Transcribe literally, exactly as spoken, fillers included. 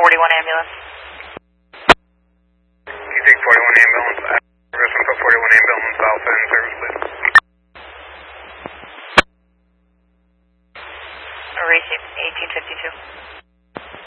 forty-one ambulance. You take forty-one ambulance, reverse one forty-one ambulance, Alpha in service, please. Receive eighteen fifty-two.